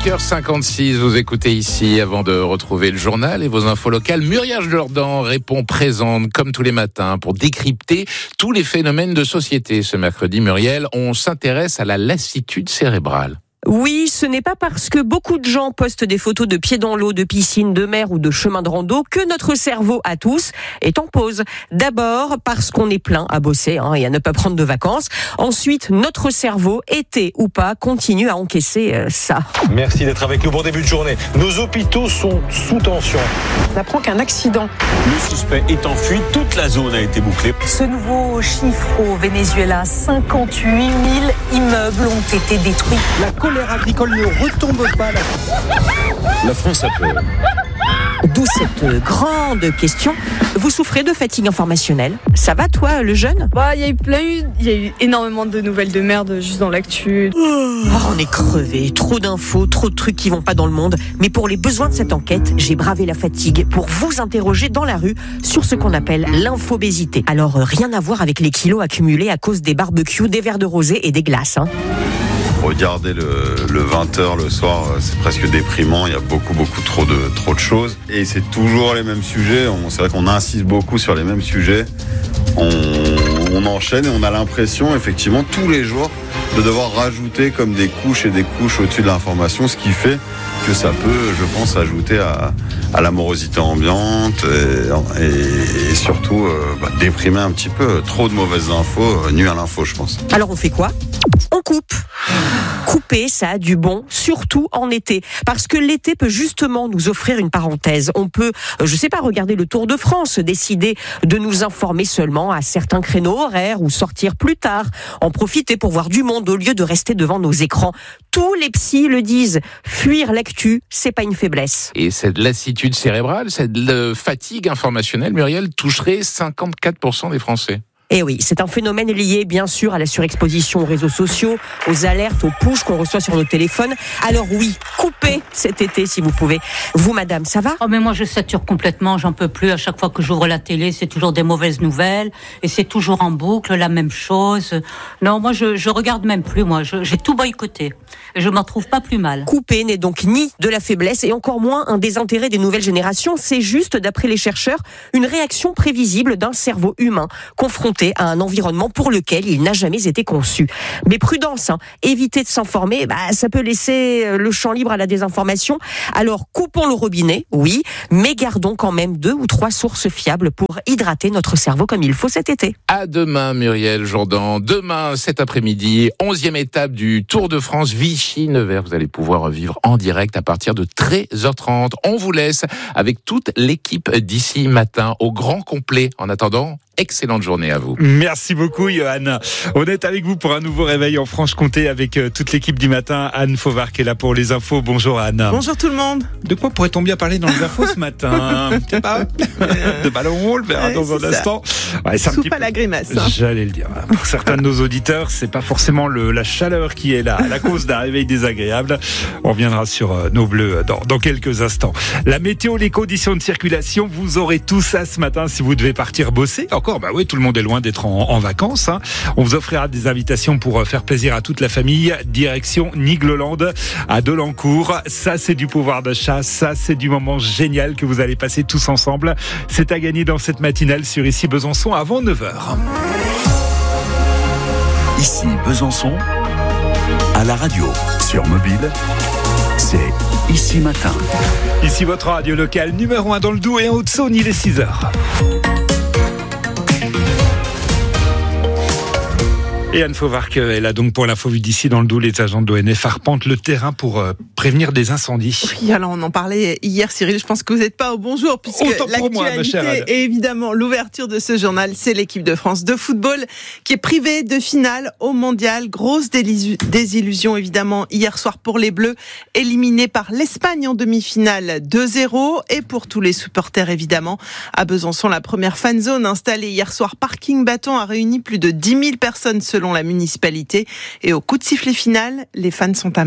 5h56, vous écoutez ici avant de retrouver le journal et vos infos locales. Muriel Jourdan répond présente comme tous les matins pour décrypter tous les phénomènes de société. Ce mercredi, Muriel, on s'intéresse à la lassitude cérébrale. Oui, ce n'est pas parce que beaucoup de gens postent des photos de pieds dans l'eau, de piscine, de mer ou de chemin de rando que notre cerveau à tous est en pause. D'abord parce qu'on est plein à bosser et à ne pas prendre de vacances. Ensuite, notre cerveau, été ou pas, continue à encaisser ça. Merci d'être avec nous. Bon début de journée. Nos hôpitaux sont sous tension. On apprend qu'un accident. Le suspect est en fuite. Toute la zone a été bouclée. Ce nouveau chiffre au Venezuela, 58 000 immeubles ont été détruits. La colère agricole ne retombe pas. La France a peur. D'où cette grande question. Vous souffrez de fatigue informationnelle? Ça va toi, le jeune? Il y a eu énormément de nouvelles de merde juste dans l'actu. On est crevé, trop d'infos, trop de trucs qui vont pas dans le monde. Mais pour les besoins de cette enquête, j'ai bravé la fatigue pour vous interroger dans la rue sur ce qu'on appelle l'infobésité. Alors rien à voir avec les kilos accumulés à cause des barbecues, des verres de rosé et des glaces. Regarder le 20h le soir, c'est presque déprimant. Il y a beaucoup trop de choses. Et c'est toujours les mêmes sujets. C'est vrai qu'on insiste beaucoup sur les mêmes sujets. On enchaîne et on a l'impression, effectivement, tous les jours, de devoir rajouter comme des couches et des couches au-dessus de l'information, ce qui fait que ça peut, je pense, ajouter à la morosité ambiante et surtout déprimer un petit peu. Trop de mauvaises infos nuit à l'info, je pense. Alors on fait quoi? On coupe. Couper, ça a du bon, surtout en été. Parce que l'été peut justement nous offrir une parenthèse. On peut, regarder le Tour de France, décider de nous informer seulement à certains créneaux horaires ou sortir plus tard, en profiter pour voir du monde au lieu de rester devant nos écrans. Tous les psys le disent, fuir l'actu, c'est pas une faiblesse. Et cette lassitude cérébrale, cette fatigue informationnelle, Muriel, toucherait 54% des Français. Et oui, c'est un phénomène lié bien sûr à la surexposition aux réseaux sociaux, aux alertes, aux pushs qu'on reçoit sur nos téléphones. Alors oui, coupez cet été si vous pouvez. Vous madame, ça va? Mais moi je sature complètement, j'en peux plus. À chaque fois que j'ouvre la télé, c'est toujours des mauvaises nouvelles et c'est toujours en boucle, la même chose. Non, moi je regarde même plus, j'ai tout boycotté. Et je m'en trouve pas plus mal. Couper n'est donc ni de la faiblesse et encore moins un désintérêt des nouvelles générations. C'est juste, d'après les chercheurs, une réaction prévisible d'un cerveau humain confronté à un environnement pour lequel il n'a jamais été conçu. Mais prudence, éviter de s'informer, ça peut laisser le champ libre à la désinformation. Alors coupons le robinet, oui, mais gardons quand même 2 ou 3 sources fiables pour hydrater notre cerveau comme il faut cet été. À demain, Muriel Jourdan. Demain, cet après-midi, 11e étape du Tour de France Vichy-Nevers. Vous allez pouvoir vivre en direct à partir de 13h30. On vous laisse avec toute l'équipe d'ici matin au grand complet. En attendant, excellente journée à vous. Merci beaucoup, Johan. On est avec vous pour un nouveau réveil en Franche-Comté avec toute l'équipe du matin. Anne Fauvard qui est là pour les infos. Bonjour Anne. Bonjour tout le monde. De quoi pourrait-on bien parler dans les infos ce matin? Je sais pas. De ballon, on le verra dans un instant. Ouais, soupe à la grimace. J'allais le dire. Pour certains de nos auditeurs, c'est pas forcément la chaleur qui est là, la cause d'un réveil désagréable. On reviendra sur nos bleus dans quelques instants. La météo, les conditions de circulation, vous aurez tout ça ce matin si vous devez partir bosser. Encore, oui, tout le monde est loin d'être en vacances. On vous offrira des invitations pour faire plaisir à toute la famille. Direction Nigloland à Delancourt. Ça, c'est du pouvoir d'achat. Ça, c'est du moment génial que vous allez passer tous ensemble. C'est à gagner dans cette matinale sur Ici Besançon avant 9h. Ici Besançon, à la radio, sur mobile, c'est Ici Matin. Ici votre radio locale numéro 1 dans le Doubs et en Haute-Saône, il est 6h. Et Anne Fauvard est là donc pour l'info vue d'ici dans le Doubs. Les agents de l'ONF arpentent le terrain pour prévenir des incendies. Oui, alors on en parlait hier, Cyril. Je pense que vous n'êtes pas au bon jour puisque l'actualité et évidemment l'ouverture de ce journal, c'est l'équipe de France de football qui est privée de finale au mondial. Grosse désillusion évidemment hier soir pour les Bleus, éliminés par l'Espagne en demi-finale 2-0. Et pour tous les supporters évidemment, à Besançon, la première fan zone installée hier soir parking Bâton a réuni plus de 10 000 personnes selon la municipalité. Et au coup de sifflet final, les fans sont amers.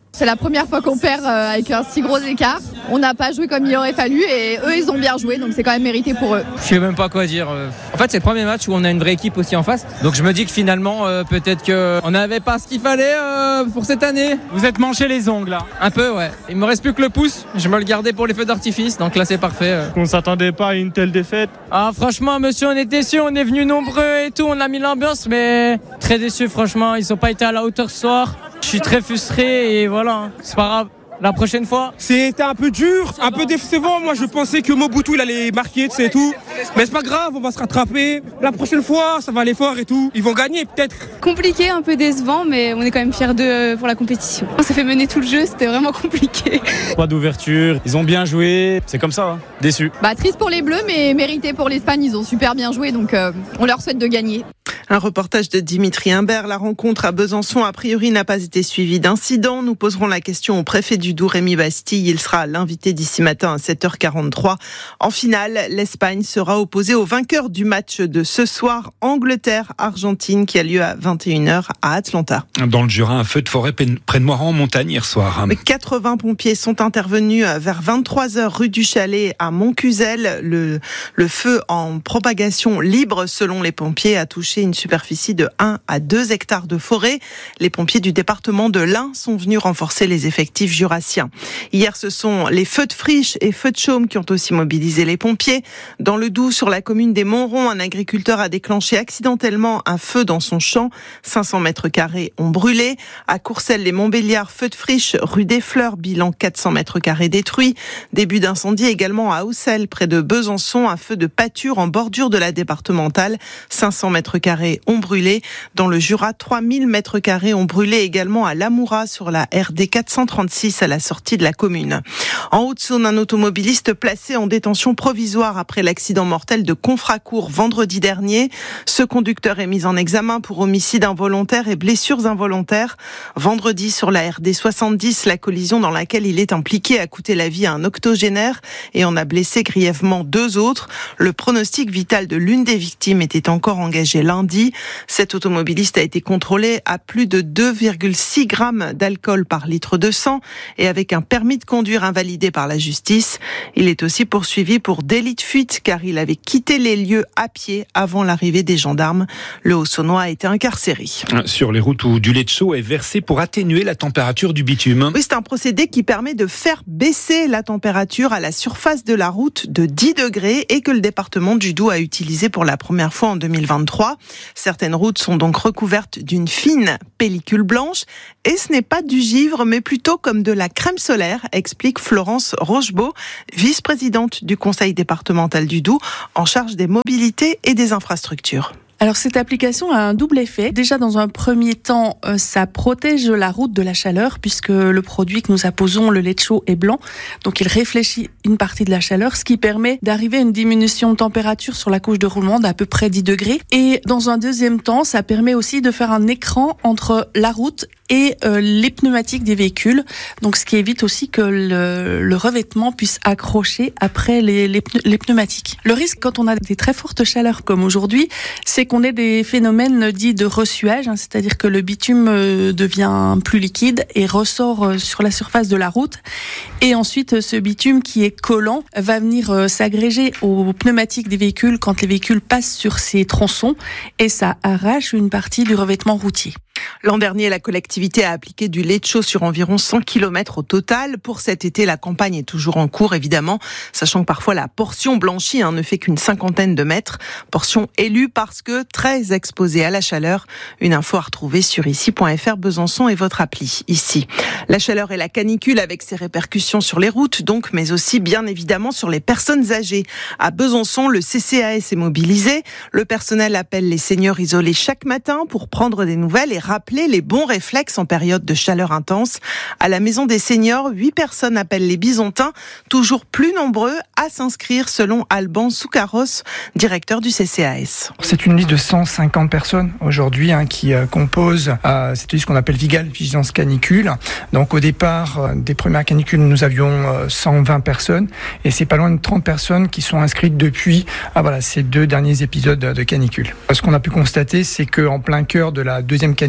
C'est la première fois qu'on perd avec un si gros écart. On n'a pas joué comme il aurait fallu et eux, ils ont bien joué, donc c'est quand même mérité pour eux. Je sais même pas quoi dire. En fait, c'est le premier match où on a une vraie équipe aussi en face. Donc je me dis que finalement, peut-être qu'on n'avait pas ce qu'il fallait pour cette année. Vous êtes manché les ongles là? Un peu, ouais. Il me reste plus que le pouce. Je me le gardais pour les feux d'artifice, donc là c'est parfait. On s'attendait pas à une telle défaite. Ah franchement, monsieur, on est déçus, on est venus nombreux et tout, on a mis l'ambiance, mais très déçus franchement. Ils n'ont pas été à la hauteur ce soir. Je suis très frustré et voilà, c'est pas grave. La prochaine fois. C'était un peu dur, un peu décevant. Moi, je pensais que Mobutu, il allait marquer, c'est tout. Mais c'est pas grave, on va se rattraper. La prochaine fois, ça va aller fort et tout. Ils vont gagner, peut-être. Compliqué, un peu décevant, mais on est quand même fiers d'eux pour la compétition. On s'est fait mener tout le jeu, c'était vraiment compliqué. Pas d'ouverture, ils ont bien joué. C'est comme ça, hein. Déçu. Triste pour les Bleus, mais mérité pour l'Espagne. Ils ont super bien joué, donc on leur souhaite de gagner. Un reportage de Dimitri Imbert. La rencontre à Besançon, a priori, n'a pas été suivie d'incident. Nous poserons la question au préfet du Doubs, Rémi Bastille. Il sera l'invité d'ici matin à 7h43. En finale, l'Espagne sera opposée au vainqueur du match de ce soir, Angleterre-Argentine, qui a lieu à 21h à Atlanta. Dans le Jura, un feu de forêt près de Moiran en montagne hier soir. 80 pompiers sont intervenus vers 23h rue du Chalet à Montcuzel. Le feu en propagation libre, selon les pompiers, a touché une superficie de 1 à 2 hectares de forêt. Les pompiers du département de l'Ain sont venus renforcer les effectifs jurassiens. Hier, ce sont les feux de Friche et feux de Chaume qui ont aussi mobilisé les pompiers. Dans le Doubs, sur la commune des Montrons, un agriculteur a déclenché accidentellement un feu dans son champ. 500 mètres carrés ont brûlé. À Courcelles-les-Montbéliards, feu de Friche, rue des Fleurs, bilan 400 mètres carrés détruits. Début d'incendie également à Haussel, près de Besançon, un feu de pâture en bordure de la départementale. 500 mètres carrés ont brûlé. Dans le Jura, 3000 mètres carrés ont brûlé également à Lamoura, sur la RD 436 à la sortie de la commune. En Haute-Saône, un automobiliste placé en détention provisoire après l'accident mortel de Confracourt vendredi dernier. Ce conducteur est mis en examen pour homicide involontaire et blessures involontaires. Vendredi, sur la RD 70, la collision dans laquelle il est impliqué a coûté la vie à un octogénaire et en a blessé grièvement 2 autres. Le pronostic vital de l'une des victimes était encore engagé lundi. Cet automobiliste a été contrôlé à plus de 2,6 grammes d'alcool par litre de sang et avec un permis de conduire invalidé par la justice. Il est aussi poursuivi pour délit de fuite car il avait quitté les lieux à pied avant l'arrivée des gendarmes. Le Haut-Saônois a été incarcéré. Sur les routes où du lait de chaux est versé pour atténuer la température du bitume. Oui, c'est un procédé qui permet de faire baisser la température à la surface de la route de 10 degrés et que le département du Doubs a utilisé pour la première fois en 2023. Certaines routes sont donc recouvertes d'une fine pellicule blanche et ce n'est pas du givre mais plutôt comme de la crème solaire, explique Florence Rochebeau, vice-présidente du conseil départemental du Doubs en charge des mobilités et des infrastructures. Alors cette application a un double effet. Déjà dans un premier temps, ça protège la route de la chaleur puisque le produit que nous apposons, le lait de chaux, est blanc. Donc il réfléchit une partie de la chaleur, ce qui permet d'arriver à une diminution de température sur la couche de roulement d'à peu près 10 degrés. Et dans un deuxième temps, ça permet aussi de faire un écran entre la route et les pneumatiques des véhicules. Donc ce qui évite aussi que le revêtement puisse accrocher après les pneumatiques. Le risque quand on a des très fortes chaleurs comme aujourd'hui, c'est qu'on ait des phénomènes dits de ressuage, c'est-à-dire que le bitume devient plus liquide et ressort sur la surface de la route. Et ensuite, ce bitume qui est collant va venir s'agréger aux pneumatiques des véhicules quand les véhicules passent sur ces tronçons et ça arrache une partie du revêtement routier. L'an dernier, la collectivité a appliqué du lait de chaux sur environ 100 km au total. Pour cet été, la campagne est toujours en cours, évidemment, sachant que parfois la portion blanchie ne fait qu'une 50aine de mètres. Portion élue parce que très exposée à la chaleur. Une info à retrouver sur ici.fr, Besançon et votre appli, ici. La chaleur et la canicule avec ses répercussions sur les routes, donc, mais aussi bien évidemment sur les personnes âgées. À Besançon, le CCAS est mobilisé. Le personnel appelle les seniors isolés chaque matin pour prendre des nouvelles et rappeler les bons réflexes en période de chaleur intense. À la maison des seniors, 8 personnes appellent les Bisontins, toujours plus nombreux à s'inscrire selon Alban Soukaros, directeur du CCAS. C'est une liste de 150 personnes aujourd'hui qui composent cette liste qu'on appelle Vigal, Vigilance Canicule. Donc au départ des premières canicules, nous avions 120 personnes et c'est pas loin de 30 personnes qui sont inscrites depuis ces 2 derniers épisodes de canicule. Ce qu'on a pu constater, c'est qu'en plein cœur de la deuxième canicule,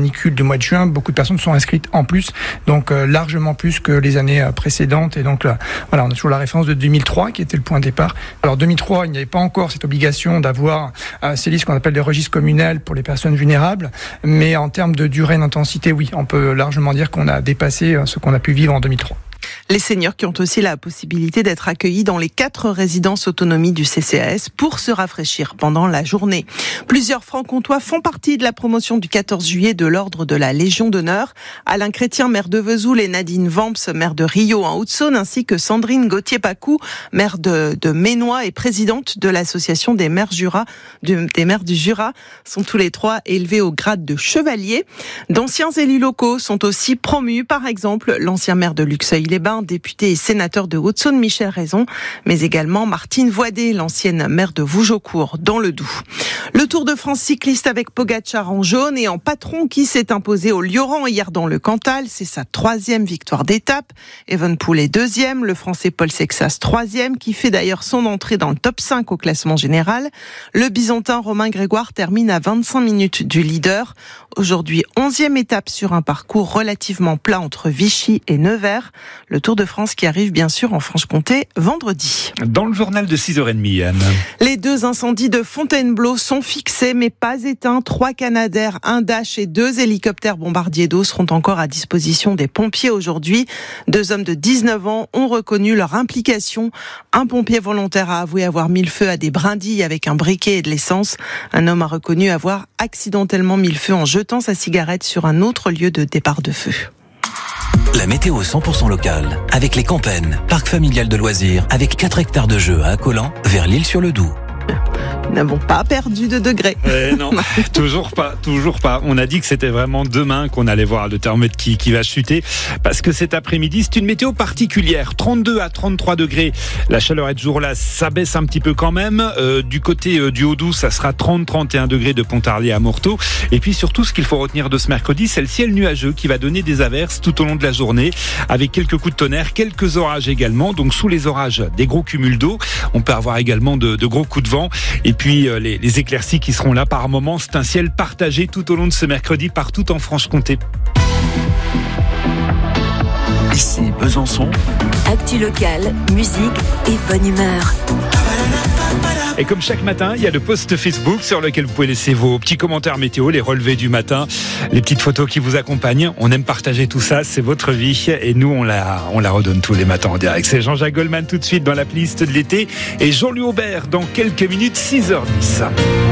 canicule du mois de juin, beaucoup de personnes sont inscrites en plus, donc largement plus que les années précédentes. Et donc voilà, on a toujours la référence de 2003 qui était le point de départ. Alors 2003, il n'y avait pas encore cette obligation d'avoir ces listes qu'on appelle des registres communaux pour les personnes vulnérables, mais en termes de durée et d'intensité, oui, on peut largement dire qu'on a dépassé ce qu'on a pu vivre en 2003. Les seniors qui ont aussi la possibilité d'être accueillis dans les 4 résidences autonomie du CCAS pour se rafraîchir pendant la journée. Plusieurs francs-comtois font partie de la promotion du 14 juillet de l'ordre de la Légion d'honneur. Alain Chrétien, maire de Vesoul, et Nadine Vamps, maire de Rio en Haute-Saône, ainsi que Sandrine Gauthier-Pacou, maire de Ménois et présidente de l'association des maires du Jura, sont tous les 3 élevés au grade de chevalier. D'anciens élus locaux sont aussi promus, par exemple l'ancien maire de Luxeuil-les-Bains, député et sénateur de Haute-Saône, Michel Raison, mais également Martine Voidé, l'ancienne maire de Vougeaucourt, dans le Doubs. Le Tour de France cycliste avec Pogacar en jaune et en patron qui s'est imposé au Lioran hier dans le Cantal. C'est sa 3e victoire d'étape. Evenepoel est 2e, le Français Paul Sexas 3e, qui fait d'ailleurs son entrée dans le top 5 au classement général. Le Bisontin Romain Grégoire termine à 25 minutes du leader. Aujourd'hui, 11e étape sur un parcours relativement plat entre Vichy et Nevers. Le Tour de France qui arrive bien sûr en Franche-Comté vendredi. Dans le journal de 6h30, Yann. Les 2 incendies de Fontainebleau sont fixés mais pas éteints. 3 Canadair, 1 Dash et 2 hélicoptères bombardiers d'eau seront encore à disposition des pompiers aujourd'hui. 2 hommes de 19 ans ont reconnu leur implication. Un pompier volontaire a avoué avoir mis le feu à des brindilles avec un briquet et de l'essence. Un homme a reconnu avoir accidentellement mis le feu en jetant sa cigarette sur un autre lieu de départ de feu. La météo 100% locale avec les Campennes, parc familial de loisirs avec 4 hectares de jeux à Accolant vers l'Île-sur-le-Doubs. Nous n'avons pas perdu de degrés. Non, toujours pas. On a dit que c'était vraiment demain qu'on allait voir le thermomètre qui va chuter, parce que cet après-midi, c'est une météo particulière. 32 à 33 degrés. La chaleur est toujours là, ça baisse un petit peu quand même. Du côté du Haut-Doubs, ça sera 30-31 degrés de Pontarlier à Morteau. Et puis surtout, ce qu'il faut retenir de ce mercredi, c'est le ciel nuageux qui va donner des averses tout au long de la journée, avec quelques coups de tonnerre, quelques orages également. Donc sous les orages, des gros cumuls d'eau. On peut avoir également de gros coups de vent. Et puis les éclaircies qui seront là par moments. C'est un ciel partagé tout au long de ce mercredi partout en Franche-Comté. Ici Besançon. Actu locale, musique et bonne humeur. Et comme chaque matin, il y a le post Facebook sur lequel vous pouvez laisser vos petits commentaires météo, les relevés du matin, les petites photos qui vous accompagnent. On aime partager tout ça, c'est votre vie. Et nous, on la redonne tous les matins en direct. C'est Jean-Jacques Goldman tout de suite dans la playlist de l'été. Et Jean-Louis Aubert dans quelques minutes, 6h10.